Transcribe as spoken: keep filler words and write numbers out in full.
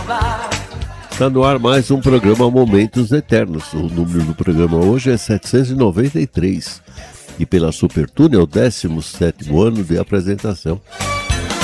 Está no ar mais um programa Momentos Eternos. O número do programa hoje é setecentos e noventa e três e pela Supertune é o décimo sétimo ano de apresentação.